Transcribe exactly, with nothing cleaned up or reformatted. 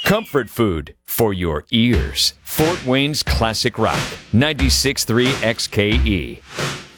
Comfort food for your ears. Fort Wayne's Classic Rock, ninety-six point three X K E.